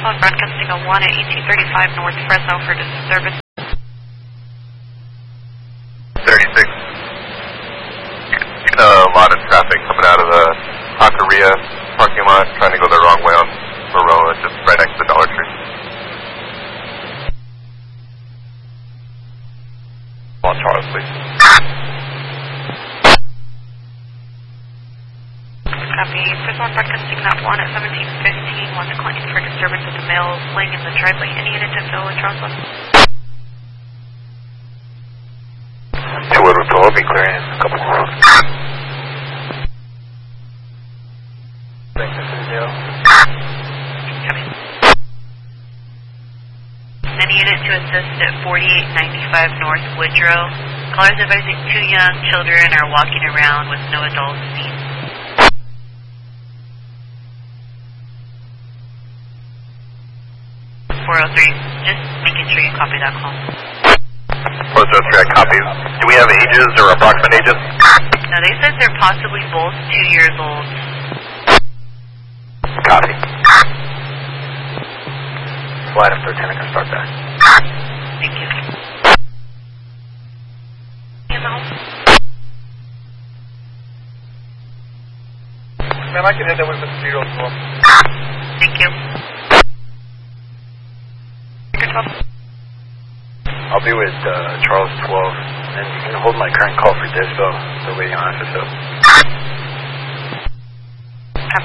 phone broadcasting a 1 at 1835 North Fresno for disturbance. 36. A lot of traffic coming out of the Taqueria parking lot, trying to go the wrong way on Maroa, just right next to the Dollar Tree. On Charles, please. Copy. First one broadcasting that 1 at 1715 wants claim for disturbance of the male laying in the driveway. Any unit to fill with Charles 1? Yeah, what we're told, be clearing a couple more. Thanks, this is Neil. Copy. Any unit to assist at 4895 North Woodrow. Callers advising 2 young children are walking around with no adults seen. 403, just making sure you copy that call. 403, I copy. Do we have ages or approximate ages? No, they said they're possibly both 2 years old. Copy. Flight after 10, I can start that. Thank you. In the home. Ma'am, I can hit that with the 3-year-old as well. Thank you. I'll be with Charles 12, and you can hold my current call for Dispo. They're waiting on FSO.